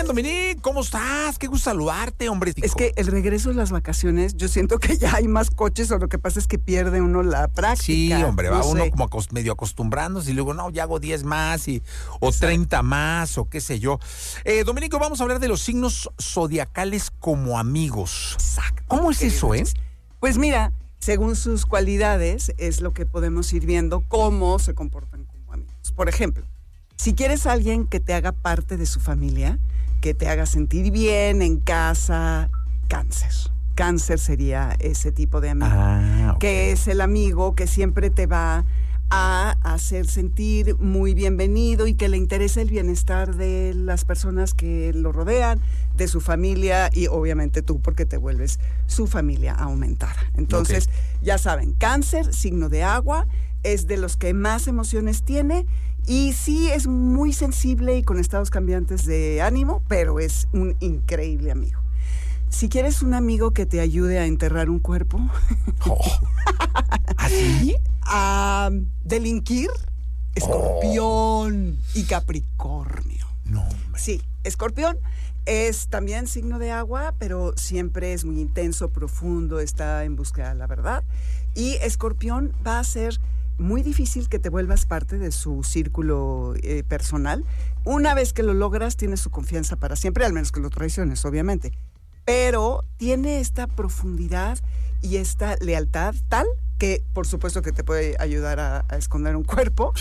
bien, Dominique, ¿cómo estás? Qué gusto saludarte, hombre. Es que el regreso de las vacaciones, yo siento que ya hay más coches, o lo que pasa es que pierde uno la práctica. Sí, hombre, no va uno sé. como medio acostumbrándose y luego, no, ya hago 10 más o 30 más o qué sé yo. Dominique, vamos a hablar de los signos zodiacales como amigos. Exacto. ¿Cómo es eso, Pues mira, según sus cualidades es lo que podemos ir viendo cómo se comportan como amigos. Por ejemplo, si quieres a alguien que te haga parte de su familia, que te haga sentir bien en casa, Cáncer. Cáncer sería ese tipo de amigo. Okay. Que es el amigo que siempre te va a hacer sentir muy bienvenido y que le interesa el bienestar de las personas que lo rodean, de su familia y obviamente tú, porque te vuelves su familia aumentada. Entonces, ya saben, Cáncer, signo de agua, es de los que más emociones tiene y sí es muy sensible y con estados cambiantes de ánimo, pero es un increíble amigo. Si quieres un amigo que te ayude a enterrar un cuerpo, ¿así? A delinquir, Escorpión y Capricornio. No, hombre. Sí, Escorpión es también signo de agua, pero siempre es muy intenso, profundo, está en búsqueda de la verdad. Y Escorpión va a ser muy difícil que te vuelvas parte de su círculo personal. Una vez que lo logras, tienes su confianza para siempre, al menos que lo traiciones, obviamente. Pero tiene esta profundidad y esta lealtad tal que por supuesto que te puede ayudar a esconder un cuerpo.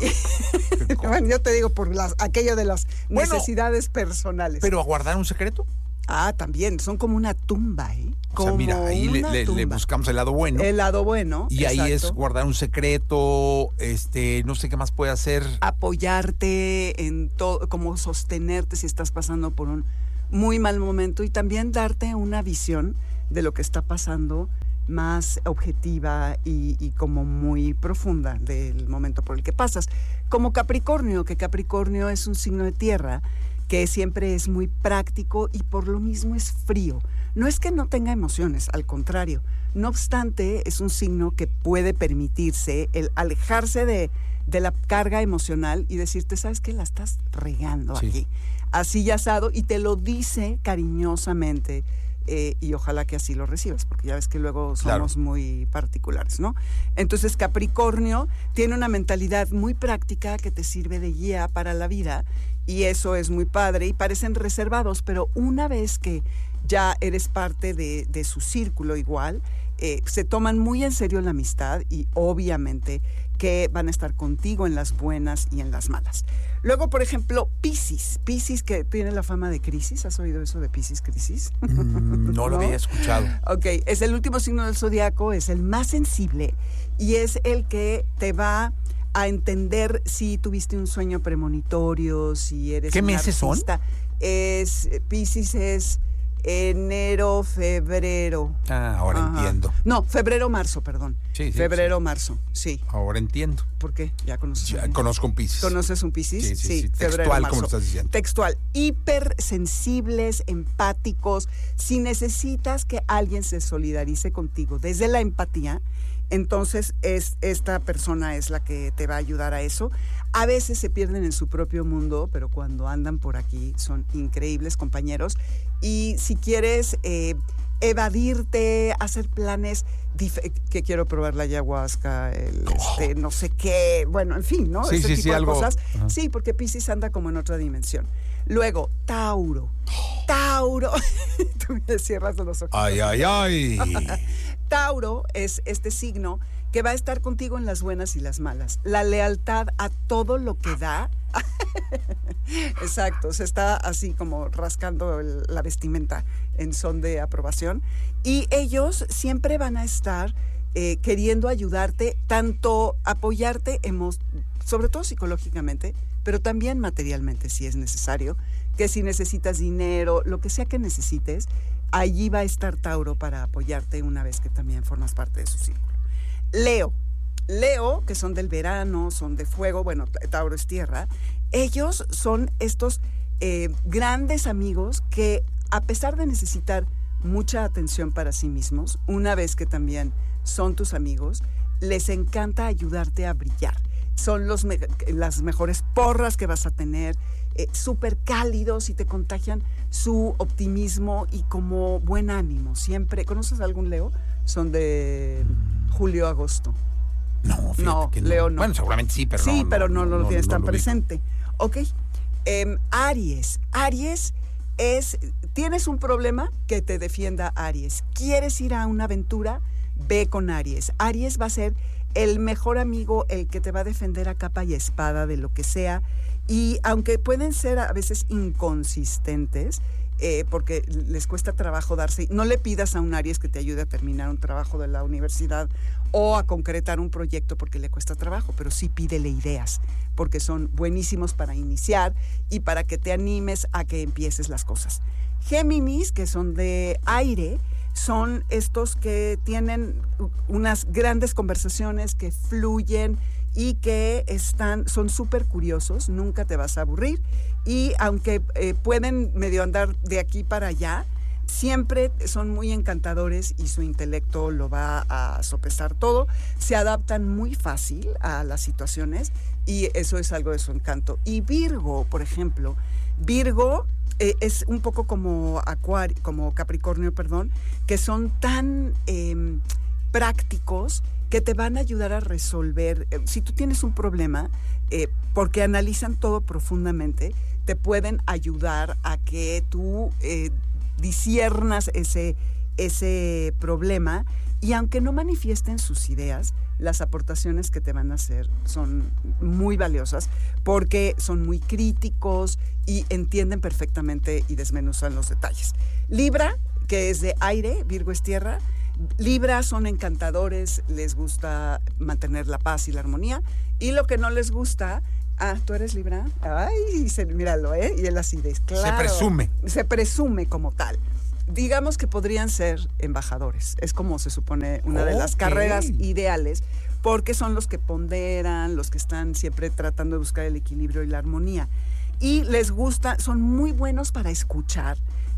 Bueno, yo te digo por aquello de las necesidades personales. ¿Pero a guardar un secreto? Ah, también, son como una tumba, ¿eh? O sea, mira, ahí le buscamos el lado bueno. El lado bueno, y exacto. Ahí es guardar un secreto, no sé qué más puede hacer. Apoyarte en todo, como sostenerte si estás pasando por un muy mal momento y también darte una visión de lo que está pasando más objetiva y como muy profunda del momento por el que pasas. Como Capricornio, que Capricornio es un signo de tierra que siempre es muy práctico y por lo mismo es frío. No es que no tenga emociones, al contrario. No obstante, es un signo que puede permitirse el alejarse de la carga emocional y decirte, ¿sabes qué? La estás regando aquí. Así ya asado, y te lo dice cariñosamente. Y ojalá que así lo recibas, porque ya ves que luego somos muy particulares, ¿no? Entonces Capricornio tiene una mentalidad muy práctica que te sirve de guía para la vida y eso es muy padre y parecen reservados, pero una vez que ya eres parte de su círculo igual, se toman muy en serio la amistad y obviamente que van a estar contigo en las buenas y en las malas. Luego, por ejemplo, Piscis que tiene la fama de crisis. ¿Has oído eso de Piscis, crisis? No lo había escuchado. Ok, es el último signo del zodiaco, es el más sensible y es el que te va a entender si tuviste un sueño premonitorio, si eres ¿Qué un meses artista. Piscis es enero, febrero. Ah, ahora entiendo. No, febrero, marzo, perdón. Sí, febrero, marzo, sí. Ahora entiendo. ¿Por qué? ¿Ya conoces? Ya conozco un Piscis. ¿Conoces un Piscis? Sí. Febrero, Textual, marzo. como lo estás diciendo. Textual. Hipersensibles, empáticos. Si necesitas que alguien se solidarice contigo desde la empatía, entonces esta persona es la que te va a ayudar a eso. A veces se pierden en su propio mundo, pero cuando andan por aquí son increíbles compañeros. Y si quieres evadirte, hacer planes, que quiero probar la ayahuasca, no sé qué, bueno, en fin, ¿no? Ese tipo de algo. Cosas. Ajá. Sí, porque Piscis anda como en otra dimensión. Luego, Tauro. Tú me cierras los ojos. Ay. Tauro es este signo que va a estar contigo en las buenas y las malas. La lealtad a todo lo que da. Exacto, se está así como rascando la vestimenta en son de aprobación. Y ellos siempre van a estar queriendo ayudarte, tanto apoyarte, sobre todo psicológicamente, pero también materialmente si es necesario, que si necesitas dinero, lo que sea que necesites, allí va a estar Tauro para apoyarte una vez que también formas parte de su círculo. Leo, que son del verano, son de fuego, bueno, Tauro es tierra, ellos son estos grandes amigos que a pesar de necesitar mucha atención para sí mismos, una vez que también son tus amigos, les encanta ayudarte a brillar. Son las mejores porras que vas a tener súper cálidos y te contagian su optimismo y como buen ánimo. Siempre. ¿Conoces algún Leo? Son de julio, agosto. No, No, que Leo no. Bueno, seguramente sí, pero sí, pero no lo tienes tan lo presente. Ok. Aries. Aries tienes un problema, que te defienda Aries. ¿Quieres ir a una aventura? Ve con Aries. Aries va a ser el mejor amigo, el que te va a defender a capa y espada de lo que sea. Y aunque pueden ser a veces inconsistentes, porque les cuesta trabajo darse, no le pidas a un Aries que te ayude a terminar un trabajo de la universidad o a concretar un proyecto porque le cuesta trabajo, pero sí pídele ideas, porque son buenísimos para iniciar y para que te animes a que empieces las cosas. Géminis, que son de aire, son estos que tienen unas grandes conversaciones, que fluyen y que son súper curiosos, nunca te vas a aburrir, y aunque pueden medio andar de aquí para allá, siempre son muy encantadores y su intelecto lo va a sopesar todo. Se adaptan muy fácil a las situaciones y eso es algo de su encanto. Y Virgo, por ejemplo, Virgo es un poco como Capricornio, que son tan prácticos que te van a ayudar a resolver. Si tú tienes un problema, porque analizan todo profundamente, te pueden ayudar a que tú disiernas ese problema, y aunque no manifiesten sus ideas, las aportaciones que te van a hacer son muy valiosas porque son muy críticos y entienden perfectamente y desmenuzan los detalles. Libra, que es de aire, Virgo es tierra. Libra son encantadores, les gusta mantener la paz y la armonía, y lo que no les gusta... ¿tú eres Libra? Ay, míralo, y él así de claro. Se presume como tal. Digamos que podrían ser embajadores. Es como se supone una de las carreras ideales, porque son los que ponderan, los que están siempre tratando de buscar el equilibrio y la armonía. Y les gusta, son muy buenos para escuchar,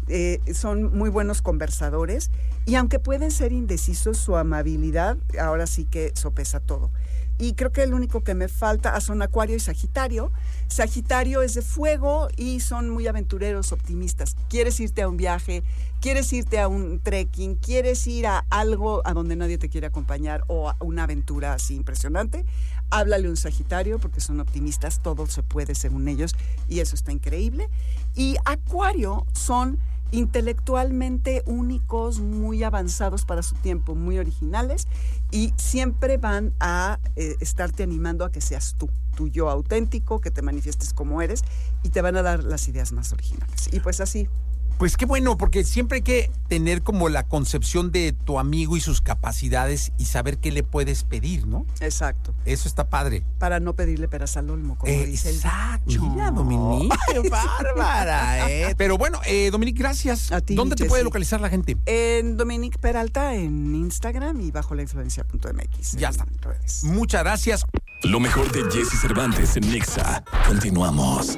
son muy buenos conversadores, y aunque pueden ser indecisos, su amabilidad ahora sí que sopesa todo. Y creo que el único que me falta son Acuario y Sagitario. Sagitario es de fuego y son muy aventureros, optimistas. Quieres irte a un viaje, quieres irte a un trekking, quieres ir a algo a donde nadie te quiere acompañar o a una aventura así impresionante, háblale a un Sagitario porque son optimistas, todo se puede según ellos y eso está increíble. Y Acuario son intelectualmente únicos, muy avanzados para su tiempo, muy originales, y siempre van a estarte animando a que seas tu yo auténtico, que te manifiestes como eres, y te van a dar las ideas más originales. Y pues así. Pues qué bueno, porque siempre hay que tener como la concepción de tu amigo y sus capacidades y saber qué le puedes pedir, ¿no? Exacto. Eso está padre. Para no pedirle peras al olmo, como dice el dicho. Mira, Dominique, qué bárbara, Pero bueno, Dominique, gracias. A ti, ¿Dónde te puede localizar la gente? En Dominique Peralta, en Instagram y BajoLaInfluencia.mx. Ya está. En redes. Muchas gracias. Lo mejor de Jesse Cervantes en Nexa. Continuamos.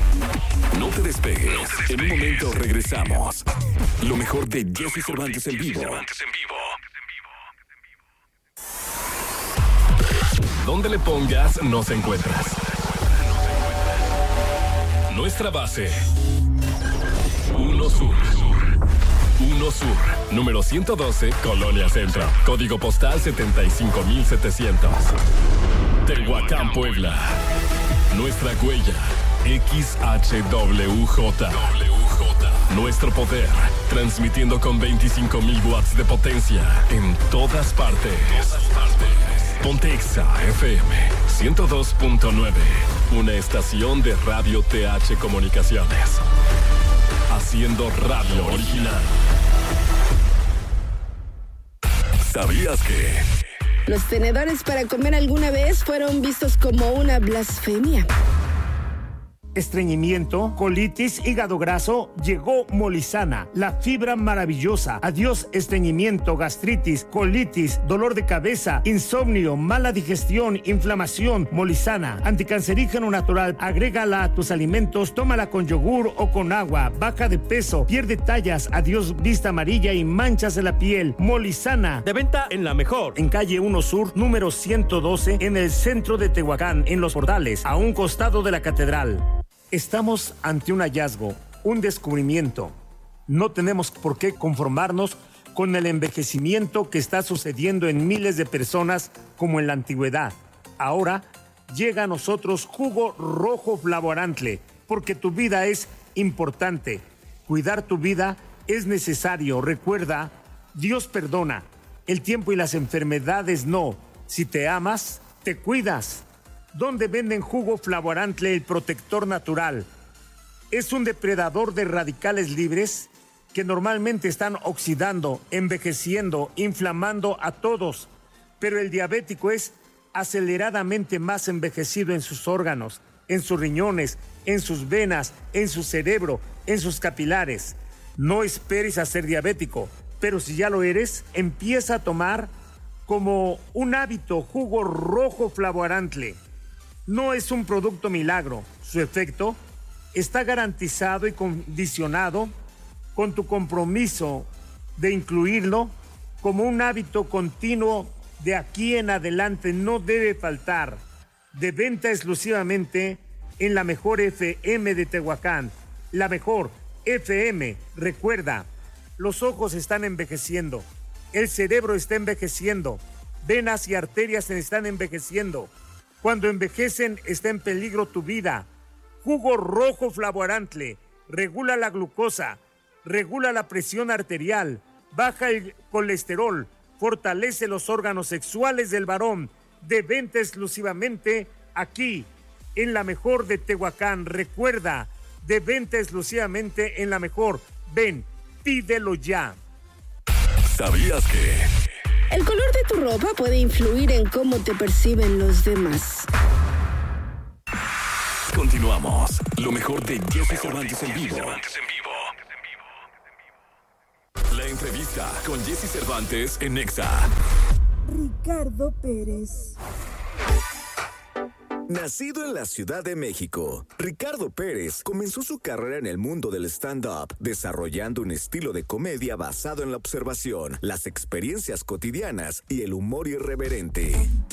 No te despegues. En un momento regresamos. Lo mejor de Jesse Cervantes en vivo. Donde le pongas, nos encuentras. Nuestra base. 1 Sur. 1 Sur. Número 112, Colonia Centro. Código postal 75700. Tehuacán, Puebla. Nuestra huella. XHWJ. Nuestro poder, transmitiendo con 25,000 watts de potencia en todas partes. Ponte Exa FM 102.9, una estación de Radio TH Comunicaciones, haciendo radio original. ¿Sabías que los tenedores para comer alguna vez fueron vistos como una blasfemia? Estreñimiento, colitis, hígado graso, llegó Molizana, la fibra maravillosa. Adiós estreñimiento, gastritis, colitis, dolor de cabeza, insomnio, mala digestión, inflamación. Molizana, anticancerígeno natural, agrégala a tus alimentos, tómala con yogur o con agua, baja de peso, pierde tallas, adiós vista amarilla y manchas en la piel. Molizana, de venta en La Mejor, en calle 1 Sur, número 112, en el centro de Tehuacán, en Los Portales, a un costado de la catedral. Estamos ante un hallazgo, un descubrimiento. No tenemos por qué conformarnos con el envejecimiento que está sucediendo en miles de personas como en la antigüedad. Ahora llega a nosotros Jugo Rojo Flavorantle, porque tu vida es importante. Cuidar tu vida es necesario. Recuerda, Dios perdona, el tiempo y las enfermedades no. Si te amas, te cuidas. ¿Dónde venden Jugo Flavorantle, el protector natural? Es un depredador de radicales libres que normalmente están oxidando, envejeciendo, inflamando a todos, pero el diabético es aceleradamente más envejecido en sus órganos, en sus riñones, en sus venas, en su cerebro, en sus capilares. No esperes a ser diabético, pero si ya lo eres, empieza a tomar como un hábito Jugo Rojo Flavorantle. No es un producto milagro, su efecto está garantizado y condicionado con tu compromiso de incluirlo como un hábito continuo de aquí en adelante. No debe faltar. De venta exclusivamente en la mejor FM de Tehuacán. La mejor FM. Recuerda, los ojos están envejeciendo, el cerebro está envejeciendo, venas y arterias se están envejeciendo. Cuando envejecen está en peligro tu vida. Jugo Rojo Flavorantle regula la glucosa, regula la presión arterial, baja el colesterol, fortalece los órganos sexuales del varón. De venta exclusivamente aquí, en la mejor de Tehuacán. Recuerda, de venta exclusivamente en la mejor. Ven, pídelo ya. ¿Sabías que? El color de tu ropa puede influir en cómo te perciben los demás. Continuamos. Lo mejor de Jessy Cervantes en vivo. La entrevista con Jessy Cervantes en Nexa. Ricardo Pérez. Nacido en la Ciudad de México, Ricardo Pérez comenzó su carrera en el mundo del stand-up, desarrollando un estilo de comedia basado en la observación, las experiencias cotidianas y el humor irreverente.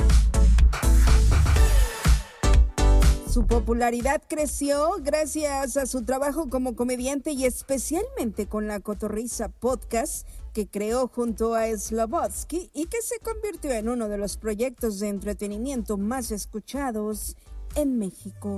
Su popularidad creció gracias a su trabajo como comediante y especialmente con La Cotorrisa Podcast, que creó junto a Slobodsky y que se convirtió en uno de los proyectos de entretenimiento más escuchados en México.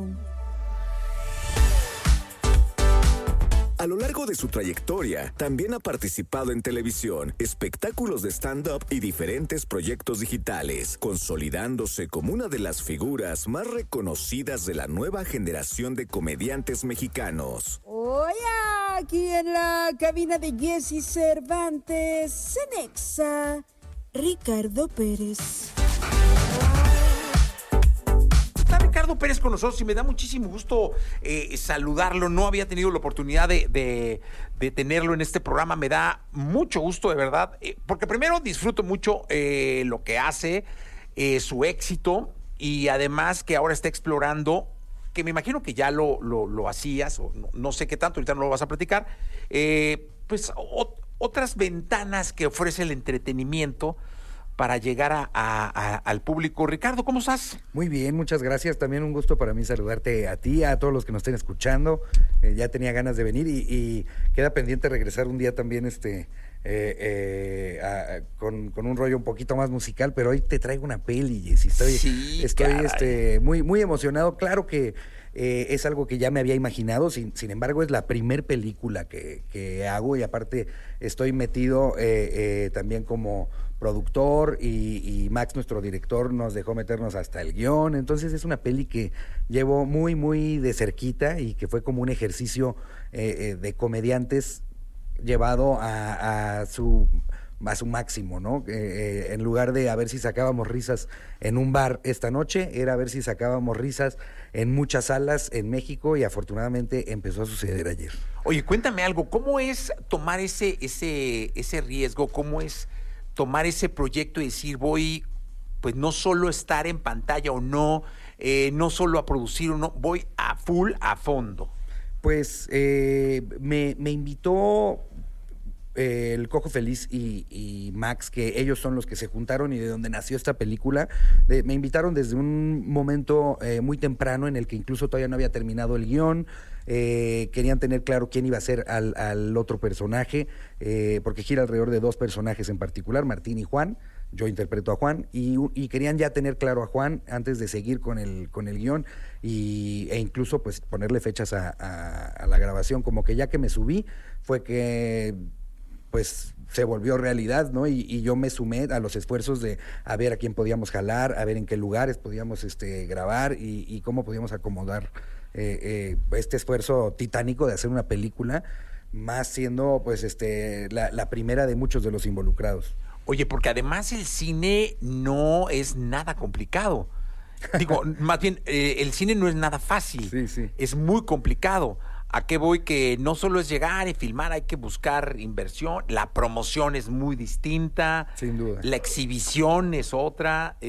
A lo largo de su trayectoria, también ha participado en televisión, espectáculos de stand-up y diferentes proyectos digitales, consolidándose como una de las figuras más reconocidas de la nueva generación de comediantes mexicanos. Hoy aquí en la cabina de Jessy Cervantes, en Nexa, Ricardo Pérez. Está Ricardo Pérez con nosotros y me da muchísimo gusto saludarlo. No había tenido la oportunidad de tenerlo en este programa. Me da mucho gusto, de verdad, porque primero disfruto mucho lo que hace, su éxito, y además que ahora está explorando, que me imagino que ya lo hacías, o no sé qué tanto, ahorita no lo vas a platicar, pues otras ventanas que ofrece el entretenimiento para llegar al público. Ricardo, ¿cómo estás? Muy bien, muchas gracias. También un gusto para mí saludarte a ti, a todos los que nos estén escuchando. Ya tenía ganas de venir y queda pendiente regresar un día también con un rollo un poquito más musical, pero hoy te traigo una peli, Jessy. Estoy muy, muy emocionado. Claro que es algo que ya me había imaginado, sin embargo es la primer película que hago, y aparte estoy metido también como productor, y Max, nuestro director, nos dejó meternos hasta el guión. Entonces es una peli que llevo muy, muy de cerquita y que fue como un ejercicio de comediantes llevado a su máximo, ¿no? En lugar de a ver si sacábamos risas en un bar esta noche, era a ver si sacábamos risas en muchas salas en México, y afortunadamente empezó a suceder ayer. Oye, cuéntame algo, ¿cómo es tomar ese riesgo? ¿Cómo es tomar ese proyecto y decir, voy, pues no solo estar en pantalla o no solo a producir o no, voy a full, a fondo? Pues me invitó el Cojo Feliz y Max, que ellos son los que se juntaron y de donde nació esta película, me invitaron desde un momento muy temprano en el que incluso todavía no había terminado el guión. Querían tener claro quién iba a ser al otro personaje, porque gira alrededor de 2 personajes en particular, Martín y Juan. Yo interpreto a Juan y querían ya tener claro a Juan antes de seguir con el guión e incluso pues ponerle fechas a la grabación. Como que ya que me subí fue que pues se volvió realidad, ¿no? Y yo me sumé a los esfuerzos de a ver a quién podíamos jalar, a ver en qué lugares podíamos grabar y cómo podíamos acomodar este esfuerzo titánico de hacer una película, más siendo pues la primera de muchos de los involucrados. Oye, porque además el cine no es nada complicado. Digo, más bien, el cine no es nada fácil. Sí. Es muy complicado. ¿A qué voy? Que no solo es llegar y filmar, hay que buscar inversión. La promoción es muy distinta. Sin duda. La exhibición es otra.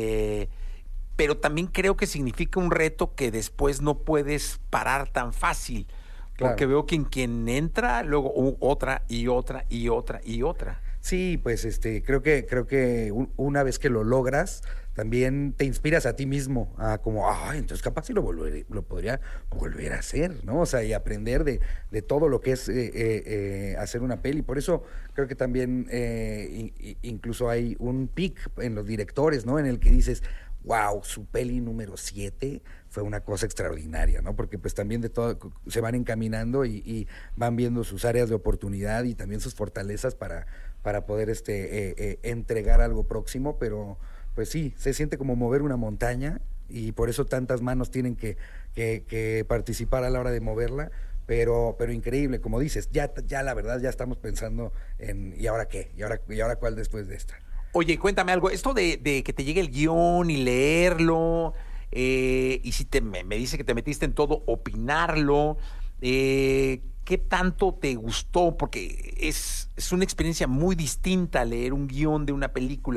Pero también creo que significa un reto que después no puedes parar tan fácil. Claro. Porque veo que quien entra, luego otra y otra y otra y otra. Sí, pues creo que una vez que lo logras, también te inspiras a ti mismo, a como, entonces capaz sí lo podría volver a hacer, ¿no? O sea, y aprender de todo lo que es hacer una peli. Por eso creo que también incluso hay un pic en los directores, ¿no? En el que dices, wow, su peli número 7 fue una cosa extraordinaria, ¿no? Porque pues también de todo se van encaminando y van viendo sus áreas de oportunidad y también sus fortalezas para poder entregar algo próximo, pero pues sí, se siente como mover una montaña y por eso tantas manos tienen que participar a la hora de moverla, pero increíble, como dices, ya la verdad ya estamos pensando en ¿y ahora qué? ¿Y ahora cuál después de esta? Oye, cuéntame algo, esto de que te llegue el guión y leerlo, y si me dice que te metiste en todo, opinarlo, ¿qué tanto te gustó? Porque es una experiencia muy distinta leer un guión de una película